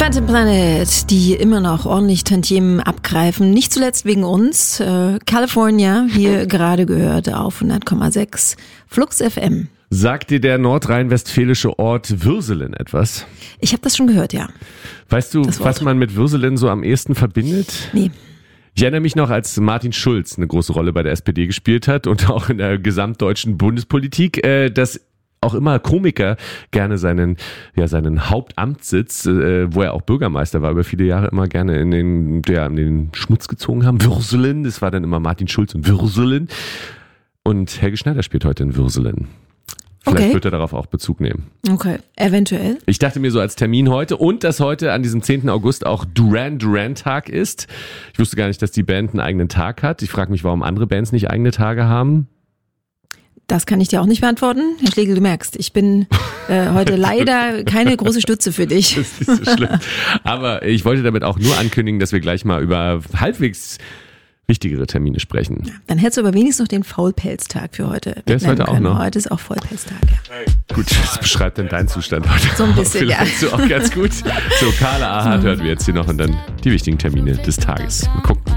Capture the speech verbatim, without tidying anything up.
Phantom Planet, die immer noch ordentlich Tantiemen abgreifen, nicht zuletzt wegen uns. Äh, California, hier gerade gehört auf hundert Komma sechs Flux F M. Sagt dir der nordrhein-westfälische Ort Würselen etwas? Ich habe das schon gehört, ja. Weißt du, was man mit Würselen so am ehesten verbindet? Nee. Ich erinnere mich noch, als Martin Schulz eine große Rolle bei der S P D gespielt hat und auch in der gesamtdeutschen Bundespolitik, äh, dass auch immer Komiker gerne seinen, ja, seinen Hauptamtssitz, äh, wo er auch Bürgermeister war, über viele Jahre immer gerne in den, ja, in den Schmutz gezogen haben. Würselen, das war dann immer Martin Schulz und Würselen. Und Helge Schneider spielt heute in Würselen. Vielleicht Okay. wird er darauf auch Bezug nehmen. Okay, eventuell. Ich dachte mir so als Termin heute und dass heute an diesem zehnten August auch Duran Duran Tag ist. Ich wusste gar nicht, dass die Band einen eigenen Tag hat. Ich frage mich, warum andere Bands nicht eigene Tage haben. Das kann ich dir auch nicht beantworten. Herr Schlegel, du merkst, ich bin äh, heute leider keine große Stütze für dich. Das ist nicht so schlimm. Aber ich wollte damit auch nur ankündigen, dass wir gleich mal über halbwegs wichtigere Termine sprechen. Dann hättest du aber wenigstens noch den Faulpelztag für heute. Der ist heute auch noch. Heute ist auch Faulpelztag, ja. Gut, das beschreibt dann deinen Zustand heute. So ein bisschen, ja. Vielleicht so auch ganz gut. So, Carla Ahart hören wir jetzt hier noch und dann die wichtigen Termine des Tages. Mal gucken.